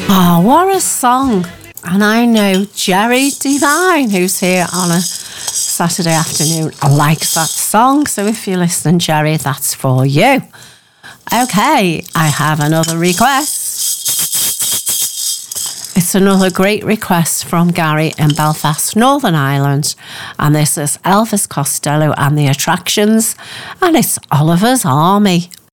Oh, what a song. And I know Jerry Devine, who's here on a Saturday afternoon, likes that song. So if you're listening, Jerry, that's for you. Okay, I have another request. It's another great request from Gary in Belfast, Northern Ireland. And this is Elvis Costello and the Attractions. And it's Oliver's Army.